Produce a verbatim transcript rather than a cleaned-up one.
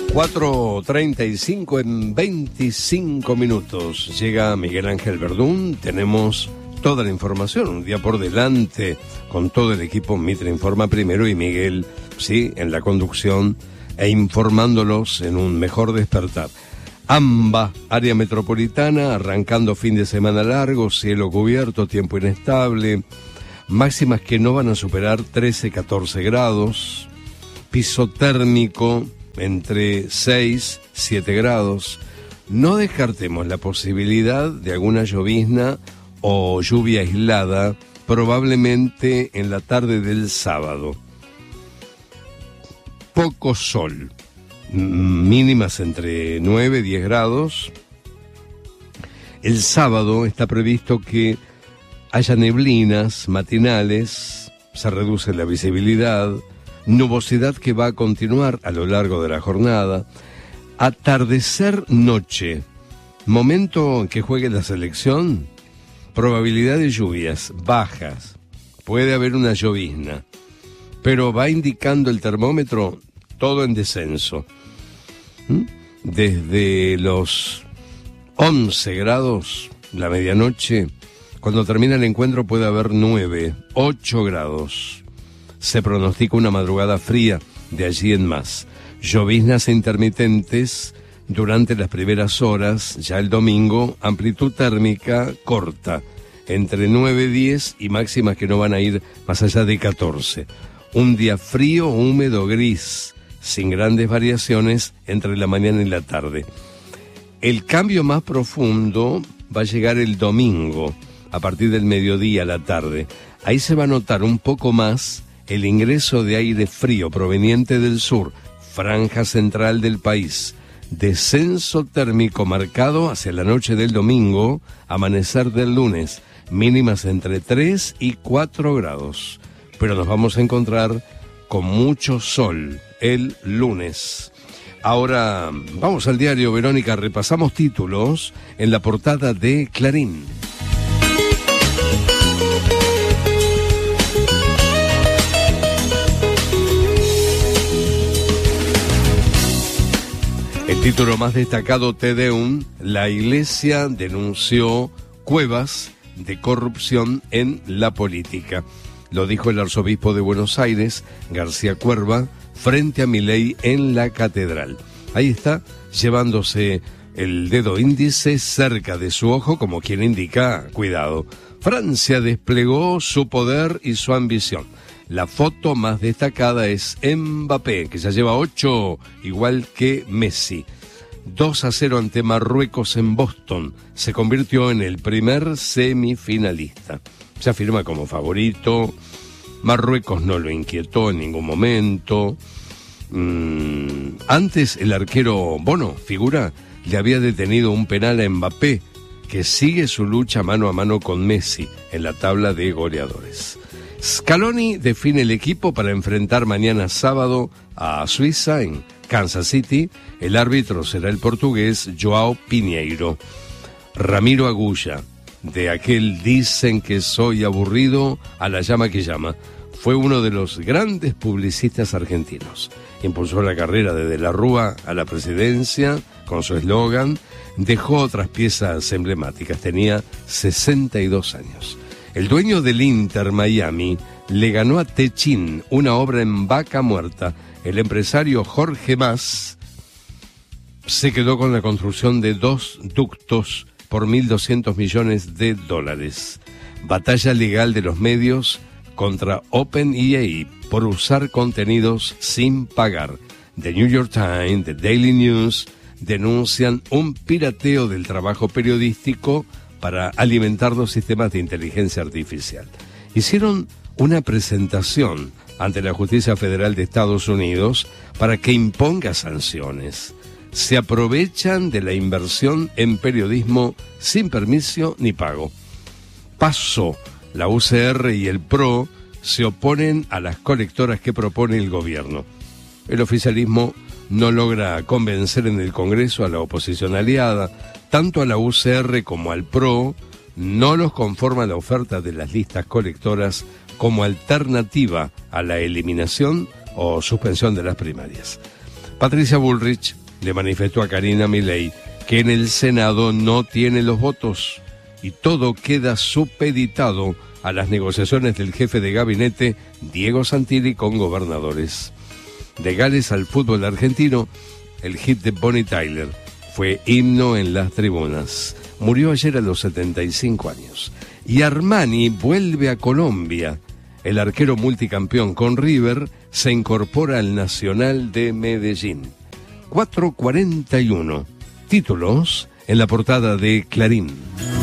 cuatro treinta y cinco en veinticinco minutos. Llega Miguel Ángel Verdún. Tenemos toda la información, un día por delante, con todo el equipo Mitre Informa primero y Miguel, sí, en la conducción e informándolos en un mejor despertar. AMBA, área metropolitana, arrancando fin de semana largo, cielo cubierto, tiempo inestable, máximas que no van a superar trece, catorce grados, piso térmico entre seis, siete grados. No descartemos la posibilidad de alguna llovizna o lluvia aislada, probablemente en la tarde del sábado. Poco sol, mínimas entre nueve y diez grados. El sábado está previsto que haya neblinas matinales, se reduce la visibilidad, nubosidad que va a continuar a lo largo de la jornada, atardecer noche, momento en que juegue la selección, probabilidad de lluvias bajas, puede haber una llovizna, pero va indicando el termómetro todo en descenso. ¿Mm? Desde los once grados, la medianoche, cuando termina el encuentro puede haber nueve, ocho grados. Se pronostica una madrugada fría de allí en más. Lloviznas intermitentes durante las primeras horas, ya el domingo, amplitud térmica corta, entre nueve y diez y máximas que no van a ir más allá de catorce. Un día frío, húmedo, gris, sin grandes variaciones entre la mañana y la tarde. El cambio más profundo va a llegar el domingo, a partir del mediodía a la tarde. Ahí se va a notar un poco más el ingreso de aire frío proveniente del sur, franja central del país. Descenso térmico marcado hacia la noche del domingo, amanecer del lunes, mínimas entre tres y cuatro grados. Pero nos vamos a encontrar con mucho sol el lunes. Ahora vamos al diario, Verónica, repasamos títulos en la portada de Clarín. El título más destacado, Te Deum, la Iglesia denunció cuevas de corrupción en la política. Lo dijo el arzobispo de Buenos Aires, García Cuerva, frente a Milei en la catedral. Ahí está, llevándose el dedo índice cerca de su ojo, como quien indica, cuidado. Francia desplegó su poder y su ambición. La foto más destacada es Mbappé, que ya lleva ocho, igual que Messi. dos a cero ante Marruecos en Boston. Se convirtió en el primer semifinalista. Se afirma como favorito. Marruecos no lo inquietó en ningún momento. Mm, antes el arquero Bono, figura, le había detenido un penal a Mbappé, que sigue su lucha mano a mano con Messi en la tabla de goleadores. Scaloni define el equipo para enfrentar mañana sábado a Suiza en Kansas City. El árbitro será el portugués Joao Pinheiro. Ramiro Agulla, de aquel Dicen que soy aburrido a la llama que llama, fue uno de los grandes publicistas argentinos. Impulsó la carrera de De la Rúa a la presidencia con su eslogan. Dejó otras piezas emblemáticas. Tenía sesenta y dos años. El dueño del Inter Miami le ganó a Techín, una obra en Vaca Muerta. El empresario Jorge Mas se quedó con la construcción de dos ductos por mil doscientos millones de dólares. Batalla legal de los medios contra OpenAI por usar contenidos sin pagar. The New York Times, The Daily News denuncian un pirateo del trabajo periodístico para alimentar los sistemas de inteligencia artificial. Hicieron una presentación ante la Justicia Federal de Estados Unidos para que imponga sanciones. Se aprovechan de la inversión en periodismo sin permiso ni pago. Paso, la U C R y el P R O se oponen a las colectoras que propone el gobierno. El oficialismo no logra convencer en el Congreso a la oposición aliada. Tanto a la U C R como al P R O no los conforma la oferta de las listas colectoras como alternativa a la eliminación o suspensión de las primarias. Patricia Bullrich le manifestó a Karina Milei que en el Senado no tiene los votos y todo queda supeditado a las negociaciones del jefe de gabinete, Diego Santilli, con gobernadores. De Gales al fútbol argentino, el hit de Bonnie Tyler fue himno en las tribunas. Murió ayer a los setenta y cinco años. Y Armani vuelve a Colombia. El arquero multicampeón con River se incorpora al Nacional de Medellín. cuatro cuarenta y uno. Títulos en la portada de Clarín.